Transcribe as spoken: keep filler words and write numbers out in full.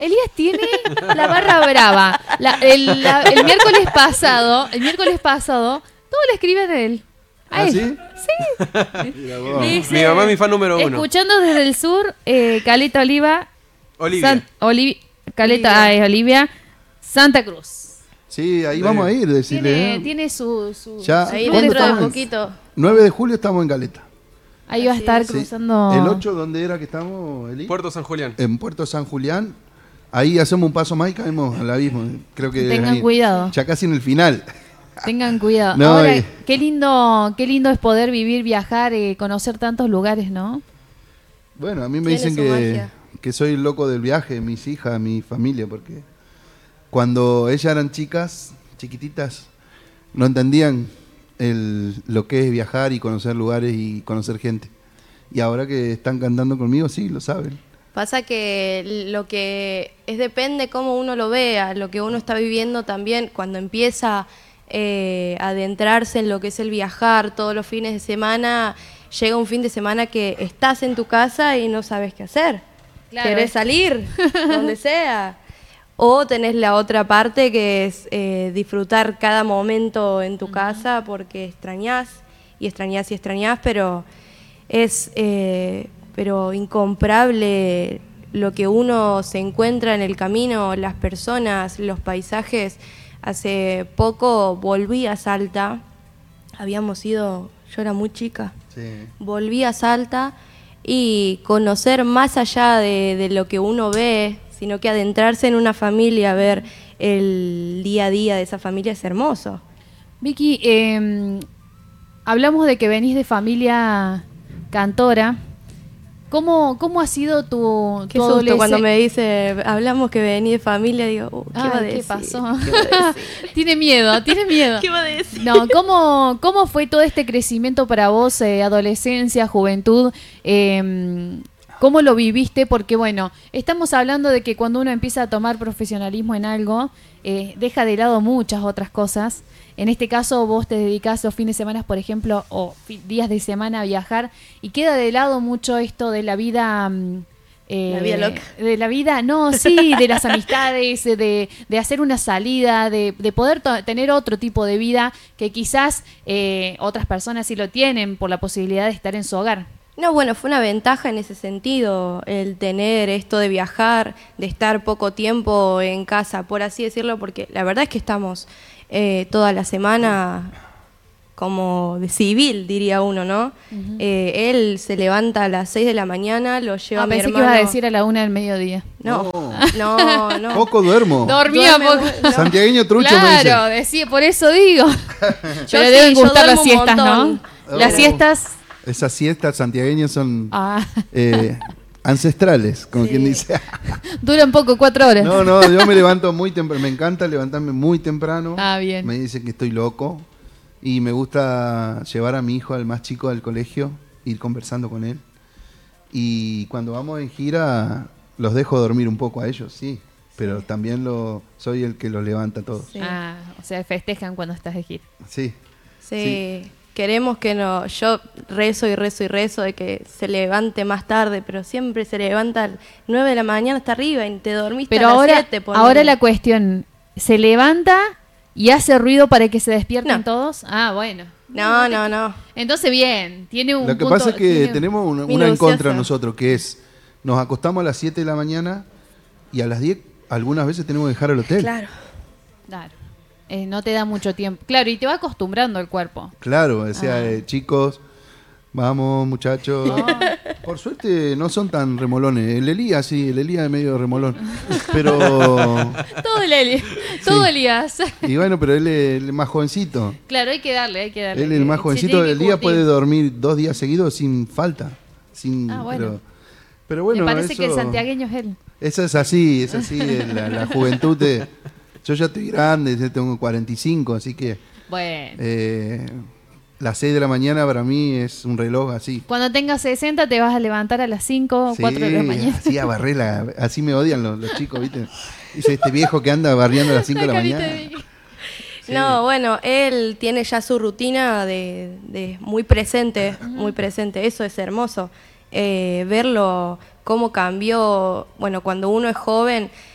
Elías tiene la barra brava. La, el, la, el miércoles pasado, el miércoles pasado, todo le escriben a él. A ¿Ah, él. sí? Sí. Dice, mi mamá es mi fan número uno. Escuchando desde el sur, eh, Caleta Oliva. Olivia. San, Olivi, Caleta Olivia. Ah, Olivia. Santa Cruz. Sí, ahí vamos a ir, decirle. Tiene, ¿eh? tiene su, su, Ya, su Ahí club de dentro de fans. poquito. nueve de julio estamos en Caleta. Ahí va a estar Sí. cruzando. El ocho, ¿dónde era que estamos, Eli? Puerto San Julián. En Puerto San Julián. Ahí hacemos un paso más y caemos al abismo. Creo que Tengan ahí, cuidado. ya casi en el final. Tengan cuidado. No, Ahora, eh. qué lindo, qué lindo es poder vivir, viajar, eh, conocer tantos lugares, ¿no? Bueno, a mí me Tiene dicen su que, magia. que soy el loco del viaje, mis hijas, mi familia, porque cuando ellas eran chicas, chiquititas, no entendían el, lo que es viajar y conocer lugares y conocer gente. Y ahora que están cantando conmigo, sí, lo saben. Pasa que lo que es depende cómo uno lo vea, lo que uno está viviendo también cuando empieza eh, a adentrarse en lo que es el viajar todos los fines de semana, llega un fin de semana que estás en tu casa y no sabes qué hacer. Claro. Querés salir, donde sea. O tenés la otra parte que es eh, disfrutar cada momento en tu uh-huh. casa porque extrañás y extrañás y extrañás, pero es... Eh, pero incomparable lo que uno se encuentra en el camino, las personas, los paisajes. Hace poco volví a Salta, habíamos ido, yo era muy chica, sí. Volví a Salta y conocer más allá de, de lo que uno ve, sino que adentrarse en una familia, ver el día a día de esa familia es hermoso. Vicky, eh, hablamos de que venís de familia cantora. ¿Cómo, ¿Cómo ha sido tu, Qué tu susto adolescencia? cuando me dice, hablamos que vení de familia, digo, uh, ¿qué Ay, va a decir? ¿qué pasó? ¿Qué va a decir? Tiene miedo, tiene miedo. ¿Qué va a decir? No, ¿cómo, ¿cómo fue todo este crecimiento para vos, eh, adolescencia, juventud? Eh, ¿Cómo lo viviste? Porque, bueno, estamos hablando de que cuando uno empieza a tomar profesionalismo en algo, eh, deja de lado muchas otras cosas. En este caso, vos te dedicás los fines de semana, por ejemplo, o días de semana a viajar, y queda de lado mucho esto de la vida... Eh, la vida loca. De la vida, no, sí, de las amistades, de, de hacer una salida, de, de poder to- tener otro tipo de vida que quizás eh, otras personas sí lo tienen por la posibilidad de estar en su hogar. No, bueno, fue una ventaja en ese sentido, el tener esto de viajar, de estar poco tiempo en casa, por así decirlo, porque la verdad es que estamos eh, toda la semana como de civil, diría uno, ¿no? Uh-huh. Eh, él se levanta a las seis de la mañana, lo lleva ah, a mi pensé hermano. que ibas a decir a la una del mediodía. No, no, no. no. Poco duermo. Dormía poco. No. Santiagueño trucho claro, me dice. Claro, decía, por eso digo. Pero sí, deben gustar las un siestas, montón. ¿no? Las Oh. siestas... Esas siestas santiagueñas son ah. eh, ancestrales, como sí. quien dice. Duran poco, cuatro horas. No, no, yo me levanto muy temprano. Me encanta levantarme muy temprano. Ah, bien. Me dicen que estoy loco. Y me gusta llevar a mi hijo, al más chico, al colegio, ir conversando con él. Y cuando vamos en gira, los dejo dormir un poco a ellos, sí. Pero sí. también lo, soy el que los levanta a todos. Sí. Ah, o sea, festejan cuando estás de gira. Sí. Sí. sí. Queremos que no, yo rezo y rezo y rezo de que se levante más tarde, pero siempre se levanta a las nueve de la mañana hasta arriba y te dormiste pero a las ahora, siete. Pero ahora la cuestión, ¿se levanta y hace ruido para que se despierten no. todos? Ah, bueno. No, no, no. Entonces bien, tiene un Lo que punto, pasa es que tiene... tenemos una, una en contra nosotros, que es, nos acostamos a las siete de la mañana y a las diez algunas veces tenemos que dejar el hotel. Claro. Claro. Eh, no te da mucho tiempo. Claro, y te va acostumbrando el cuerpo. Claro, o sea, ah. eh, chicos, vamos muchachos. No. Por suerte no son tan remolones. El Elías sí, el Elías es medio remolón. Pero... todo el Elías, todo sí. Elías. Y bueno, pero él es el más jovencito. Claro, hay que darle, hay que darle. Él es el más jovencito. El día puede dormir dos días seguidos sin falta. Sin, ah, bueno. Pero, pero bueno, me parece eso, que el santiagueño es él. Eso es así, es así, la, la juventud de... Yo ya estoy grande, ya tengo cuarenta y cinco, así que... Bueno. Eh, las seis de la mañana para mí es un reloj así. Cuando tengas sesenta te vas a levantar a las cinco o sí, cuatro de la mañana. Sí, a barrer la, así me odian los, los chicos, ¿viste? Dice este viejo que anda barriendo a las cinco de la mañana. De... Sí. No, bueno, él tiene ya su rutina de, de muy presente, uh-huh. muy presente. Eso es hermoso. Eh, verlo cómo cambió, bueno, cuando uno es joven...